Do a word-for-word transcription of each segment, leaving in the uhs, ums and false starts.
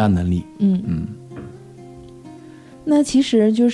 压能力。 嗯嗯。那其实就是，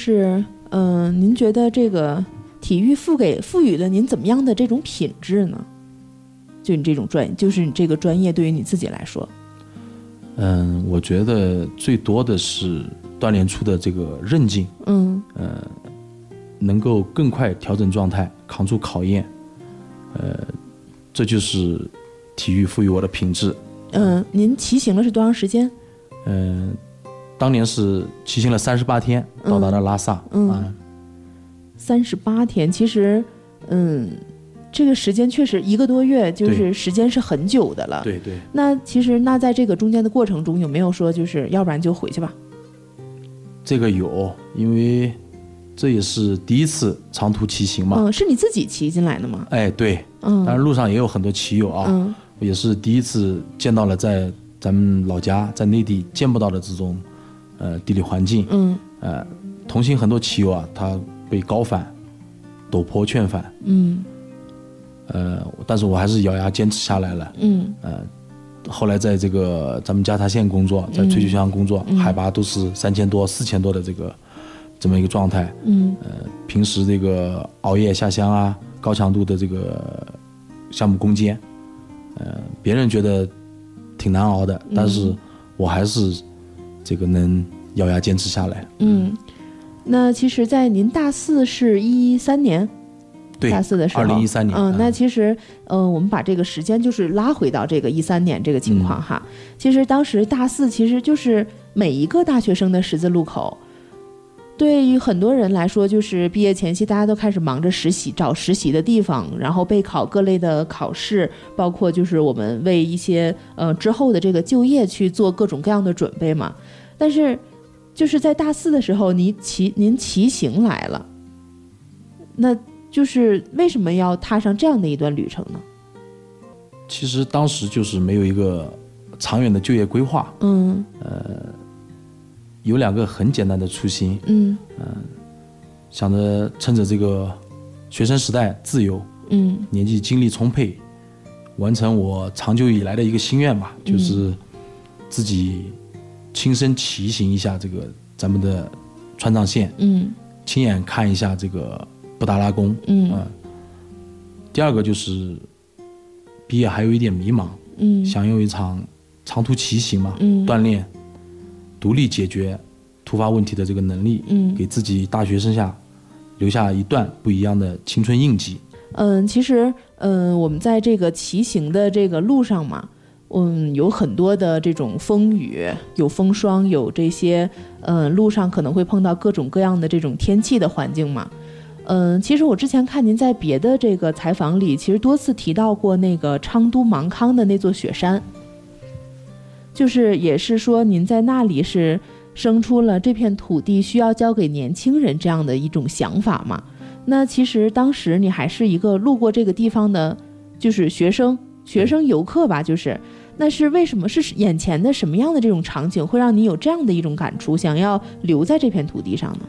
嗯、呃，您觉得这个体育赋给赋予了您怎么样的这种品质呢？就你这种专，就是你这个专业对于你自己来说， 嗯，我觉得最多的是锻炼出的这个韧劲，嗯，呃，能够更快调整状态，扛住考验，呃，这就是体育赋予我的品质。 嗯，您骑行了是多长时间？ 嗯，当年是骑行了三十八天，到达了拉萨。 嗯，三十八天，其实，嗯。这个时间确实一个多月，就是时间是很久的了。 对对。 那其实那在这个中间的过程中，有没有说就是要不然就回去吧？ 这个有，因为这也是第一次长途骑行嘛。 嗯，是你自己骑进来的吗？ 哎，对。嗯。当然路上也有很多骑友啊。嗯。也是第一次见到了在咱们老家在内地见不到的这种呃地理环境。嗯。呃，同行很多骑友啊，他被高反、陡坡劝返。嗯。呃，但是我还是咬牙坚持下来了。嗯，呃，后来在这个咱们嘉塔县工作，在翠竹乡工作，嗯、海拔都是三千多、四千多的这个这么一个状态。嗯，呃，平时这个熬夜下乡啊，高强度的这个项目攻坚，呃，别人觉得挺难熬的，嗯、但是我还是这个能咬牙坚持下来。 嗯，那其实，在您大四是一三年。 对， 大四的时候， 二零一三年。 嗯，那其实，嗯、呃，我们把这个时间就是拉回到这个一三年这个情况哈。嗯、其实当时大四其实就是每一个大学生的十字路口。对于很多人来说，就是毕业前夕，大家都开始忙着实习，找实习的地方，然后备考各类的考试，包括就是我们为一些呃之后的这个就业去做各种各样的准备嘛。但是，就是在大四的时候，您骑您骑行来了，那。就是为什么要踏上这样的一段旅程呢？ 其实当时就是没有一个长远的就业规划。嗯，呃，有两个很简单的初心。嗯，呃，想着趁着这个学生时代自由，嗯，年纪精力充沛，完成我长久以来的一个心愿吧，嗯、就是自己亲身骑行一下这个咱们的川藏线。嗯，亲眼看一下这个。布达拉宫。嗯、呃，第二个就是毕业还有一点迷茫。嗯，想用一场长途骑行嘛，嗯、锻炼独立解决突发问题的这个能力，嗯，给自己大学生下留下一段不一样的青春印记。 嗯，其实，嗯，我们在这个骑行的这个路上嘛，嗯，有很多的这种风雨，有风霜，有这些，嗯，路上可能会碰到各种各样的这种天气的环境嘛。嗯，其实我之前看您在别的这个采访里，其实多次提到过那个昌都芒康的那座雪山，就是也是说您在那里是生出了这片土地需要交给年轻人这样的一种想法嘛。那其实当时你还是一个路过这个地方的，就是学生学生游客吧，就是那是为什么是眼前的什么样的这种场景会让你有这样的一种感触，想要留在这片土地上呢？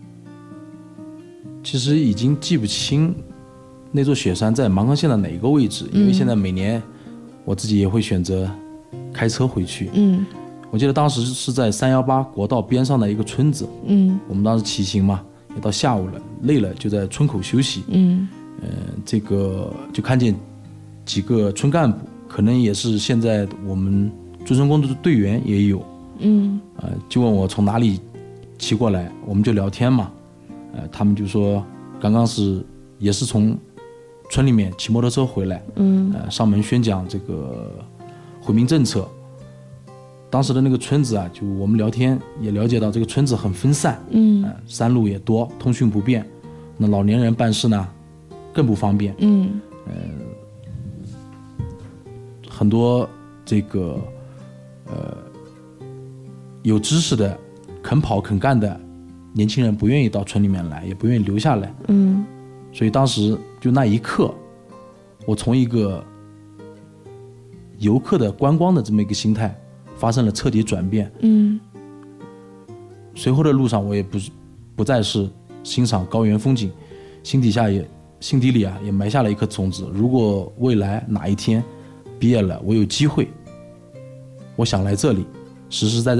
其实已经记不清那座雪山在芒康县的哪一个位置，因为现在每年我自己也会选择开车回去。嗯，我记得当时是在三幺八国道边上的一个村子。嗯，我们当时骑行嘛，也到下午了，累了就在村口休息。嗯，呃，这个就看见几个村干部，可能也是现在我们驻村工作的队员也有。嗯，呃，就问我从哪里骑过来，我们就聊天嘛。呃，他们就说刚刚是也是从村里面骑摩托车回来，嗯，呃，上门宣讲这个回民政策。当时的那个村子啊，就我们聊天也了解到这个村子很分散，嗯，呃，山路也多，通讯不便，那老年人办事呢更不方便，嗯，呃，很多这个呃有知识的、肯跑肯干的年轻人不愿意到村里面来，也不愿意留下来。嗯，所以当时就那一刻，我从一个游客的观光的这么一个心态发生了彻底转变。嗯，随后的路上我也不不再是欣赏高原风景，心底下也心底里啊也埋下了一颗种子。如果未来哪一天毕业了，我有机会，我想来这里实实在在